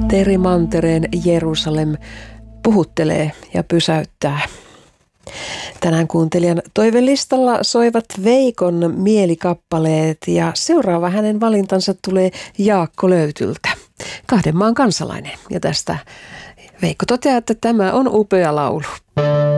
Mantereen Jerusalem puhuttelee ja pysäyttää. Tänään kuuntelijan toivelistalla soivat Veikon mielikappaleet ja seuraava hänen valintansa tulee Jaakko Löytyltä, Kahden maan kansalainen. Ja tästä Veikko toteaa, että tämä on upea laulu.